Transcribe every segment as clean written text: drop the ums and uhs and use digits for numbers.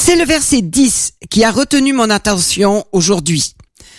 C'est le verset 10 qui a retenu mon attention aujourd'hui.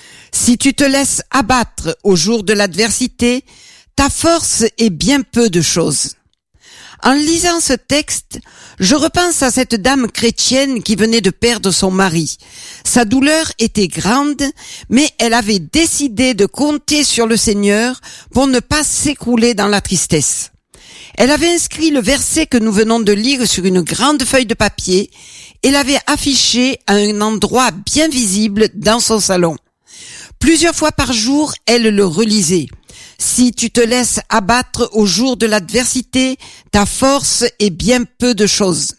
Si tu te laisses abattre au jour de l'adversité, ta force est bien peu de choses. En lisant ce texte, je repense à cette dame chrétienne qui venait de perdre son mari. Sa douleur était grande, mais elle avait décidé de compter sur le Seigneur pour ne pas s'écrouler dans la tristesse. Elle avait inscrit le verset que nous venons de lire sur une grande feuille de papier et l'avait affiché à un endroit bien visible dans son salon. Plusieurs fois par jour, elle le relisait. Si tu te laisses abattre au jour de l'adversité, ta force est bien peu de choses.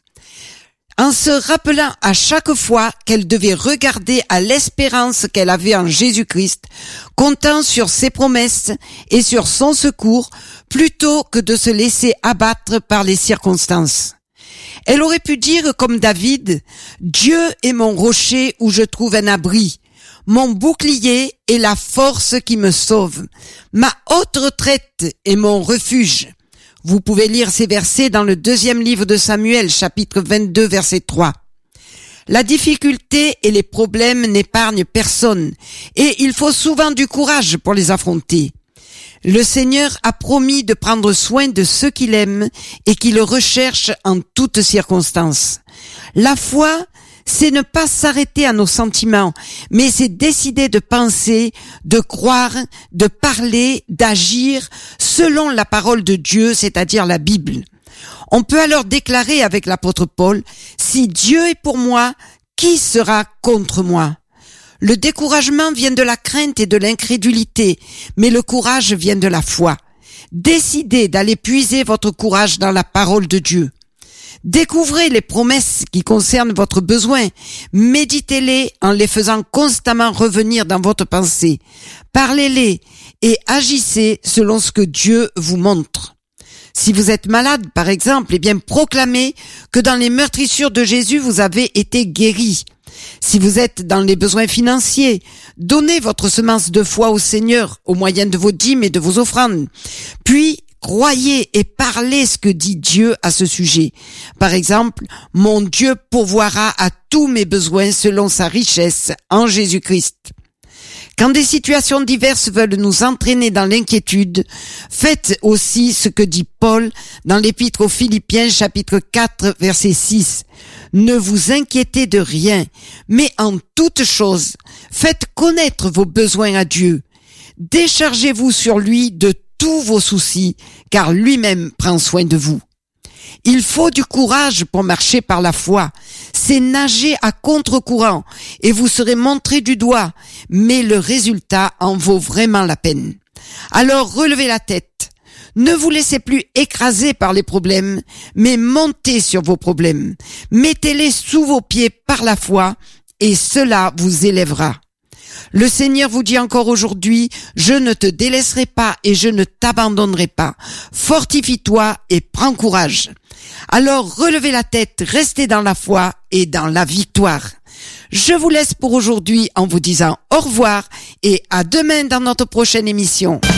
En se rappelant à chaque fois qu'elle devait regarder à l'espérance qu'elle avait en Jésus-Christ, comptant sur ses promesses et sur son secours, plutôt que de se laisser abattre par les circonstances. Elle aurait pu dire comme David, « Dieu est mon rocher où je trouve un abri. Mon bouclier est la force qui me sauve. Ma haute retraite est mon refuge. » Vous pouvez lire ces versets dans le 2e livre de Samuel, chapitre 22, verset 3. La difficulté et les problèmes n'épargnent personne, et il faut souvent du courage pour les affronter. Le Seigneur a promis de prendre soin de ceux qu'il aime et qui le recherchent en toutes circonstances. La foi, c'est ne pas s'arrêter à nos sentiments, mais c'est décider de penser, de croire, de parler, d'agir selon la parole de Dieu, c'est-à-dire la Bible. On peut alors déclarer avec l'apôtre Paul, « Si Dieu est pour moi, qui sera contre moi ?» Le découragement vient de la crainte et de l'incrédulité, mais le courage vient de la foi. Décidez d'aller puiser votre courage dans la parole de Dieu. Découvrez les promesses qui concernent votre besoin. Méditez-les en les faisant constamment revenir dans votre pensée. Parlez-les et agissez selon ce que Dieu vous montre. Si vous êtes malade, par exemple, eh bien proclamez que dans les meurtrissures de Jésus, vous avez été guéri. Si vous êtes dans les besoins financiers, donnez votre semence de foi au Seigneur au moyen de vos dîmes et de vos offrandes. Puis, croyez et parlez ce que dit Dieu à ce sujet. Par exemple, « Mon Dieu pourvoira à tous mes besoins selon sa richesse en Jésus-Christ ». Quand des situations diverses veulent nous entraîner dans l'inquiétude, faites aussi ce que dit Paul dans l'épître aux Philippiens chapitre 4 verset 6. Ne vous inquiétez de rien, mais en toute chose, faites connaître vos besoins à Dieu. Déchargez-vous sur lui de tous vos soucis, car lui-même prend soin de vous. Il faut du courage pour marcher par la foi. C'est nager à contre-courant et vous serez montré du doigt, mais le résultat en vaut vraiment la peine. Alors relevez la tête. Ne vous laissez plus écraser par les problèmes, mais montez sur vos problèmes. Mettez-les sous vos pieds par la foi et cela vous élèvera. Le Seigneur vous dit encore aujourd'hui, je ne te délaisserai pas et je ne t'abandonnerai pas. Fortifie-toi et prends courage. Alors relevez la tête, restez dans la foi et dans la victoire. Je vous laisse pour aujourd'hui en vous disant au revoir et à demain dans notre prochaine émission.